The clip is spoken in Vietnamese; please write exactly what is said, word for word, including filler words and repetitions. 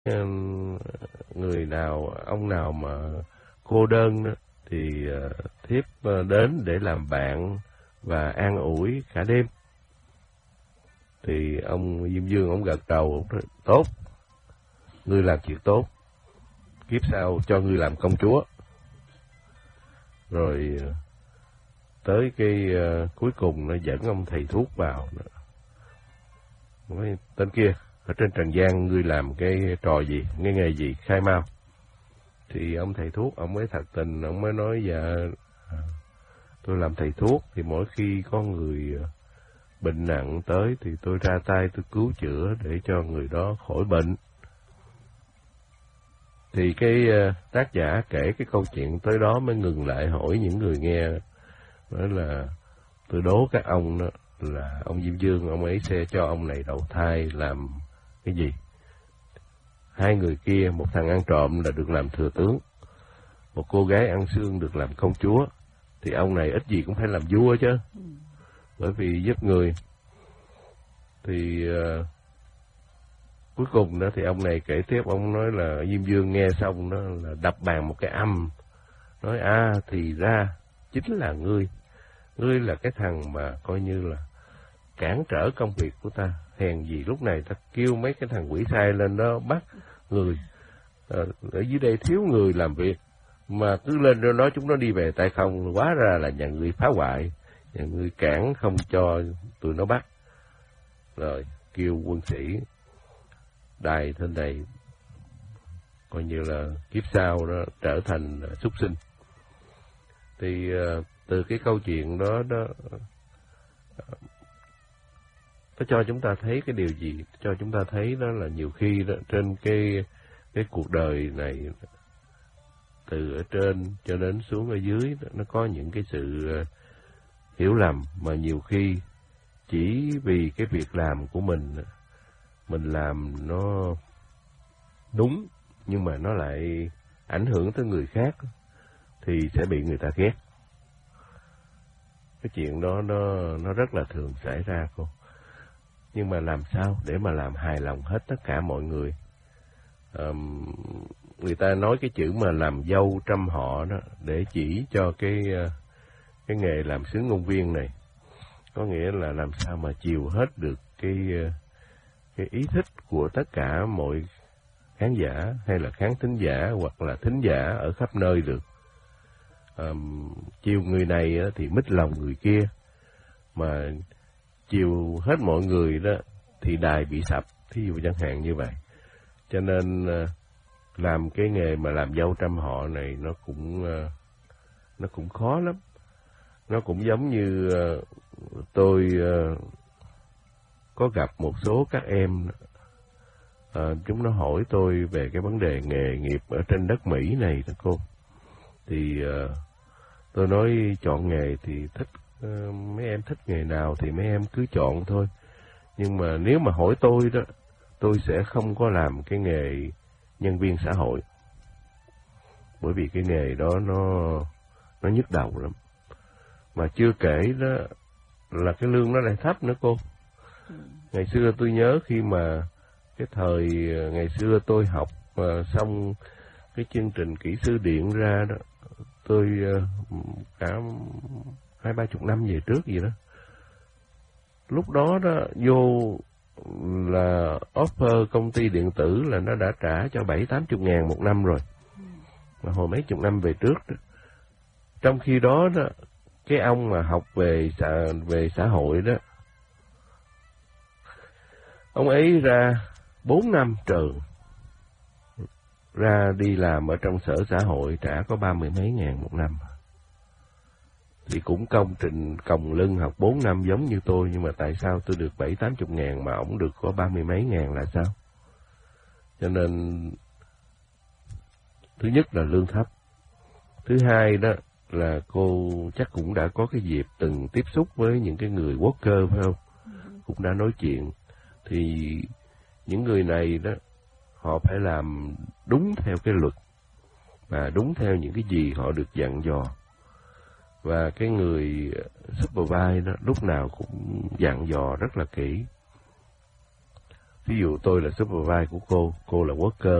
người nào, ông nào mà cô đơn đó, thì thiếp đến để làm bạn và an ủi cả đêm. Thì ông Diêm Dương ông gật đầu, tốt, ngươi làm chuyện tốt, kiếp sau cho ngươi làm công chúa. Rồi tới cái uh, cuối cùng nó dẫn ông thầy thuốc vào, nói tên kia ở trên trần gian ngươi làm cái trò gì, cái nghề gì, khai mau. Thì ông thầy thuốc ông mới thật tình, ông mới nói dạ tôi làm thầy thuốc, thì mỗi khi có người bệnh nặng tới thì tôi ra tay tôi cứu chữa để cho người đó khỏi bệnh. Thì cái tác giả kể cái câu chuyện tới đó mới ngừng lại hỏi những người nghe, nói là tôi đố các ông đó là ông Diêm Dương ông ấy sẽ cho ông này đậu thai làm cái gì. Hai người kia, một thằng ăn trộm là được làm thừa tướng, một cô gái ăn xương được làm công chúa, thì ông này ít gì cũng phải làm vua chứ, bởi vì giúp người. Thì uh, cuối cùng đó thì ông này kể tiếp, ông nói là Diêm Dương nghe xong đó là đập bàn một cái âm, nói à thì ra chính là ngươi, ngươi là cái thằng mà coi như là cản trở công việc của ta, hèn gì lúc này ta kêu mấy cái thằng quỷ sai lên đó bắt người, à, ở dưới đây thiếu người làm việc, mà cứ lên đó nói chúng nó đi về tay không, hóa ra là nhà ngươi phá hoại, nhà ngươi cản không cho tụi nó bắt. Rồi kêu quân sĩ đài trên này coi như là kiếp sau đó trở thành súc sinh. Thì uh, từ cái câu chuyện đó đó uh, nó cho chúng ta thấy cái điều gì? Cho chúng ta thấy đó là nhiều khi đó, trên cái cái cuộc đời này, từ ở trên cho đến xuống ở dưới đó, nó có những cái sự uh, hiểu lầm mà nhiều khi chỉ vì cái việc làm của mình, mình làm nó đúng nhưng mà nó lại ảnh hưởng tới người khác thì sẽ bị người ta ghét. Cái chuyện đó nó nó rất là thường xảy ra cô. Nhưng mà làm sao để mà làm hài lòng hết tất cả mọi người? À, người ta nói cái chữ mà làm dâu trăm họ đó để chỉ cho cái cái nghề làm sứ ngôn viên này. Có nghĩa là làm sao mà chiều hết được cái cái ý thích của tất cả mọi khán giả hay là khán thính giả hoặc là thính giả ở khắp nơi được. À, chiều người này thì mít lòng người kia, mà chiều hết mọi người đó thì đài bị sập, thí dụ chẳng hạn như vậy. Cho nên làm cái nghề mà làm dâu trăm họ này nó cũng nó cũng khó lắm. Nó cũng giống như tôi có gặp một số các em, à, chúng nó hỏi tôi về cái vấn đề nghề nghiệp ở trên đất Mỹ này đó cô. Thì uh, tôi nói chọn nghề thì thích, uh, mấy em thích nghề nào thì mấy em cứ chọn thôi. Nhưng mà nếu mà hỏi tôi đó, tôi sẽ không có làm cái nghề nhân viên xã hội, bởi vì cái nghề đó nó nó nhức đầu lắm. Mà chưa kể đó là cái lương nó lại thấp nữa cô. Ngày xưa tôi nhớ khi mà cái thời ngày xưa tôi học uh, xong cái chương trình kỹ sư điện ra đó, tôi uh, cả hai ba chục năm về trước gì đó. Lúc đó đó vô là offer công ty điện tử là nó đã trả cho bảy tám chục ngàn một năm rồi, mà hồi mấy chục năm về trước đó. Trong khi đó đó, cái ông mà học về xã, về xã hội đó, ông ấy ra bốn năm trường, ra đi làm ở trong sở xã hội trả có ba mươi mấy ngàn một năm. Thì cũng công trình còng lưng học bốn năm giống như tôi, nhưng mà tại sao tôi được bảy tám chục ngàn mà ổng được có ba mươi mấy ngàn là sao? Cho nên thứ nhất là lương thấp. Thứ hai đó là cô chắc cũng đã có cái dịp từng tiếp xúc với những cái người worker phải không? Cũng đã nói chuyện. Thì những người này đó, họ phải làm đúng theo cái luật và đúng theo những cái gì họ được dặn dò. Và cái người supervise đó lúc nào cũng dặn dò rất là kỹ. Ví dụ tôi là supervisor của cô, cô là worker,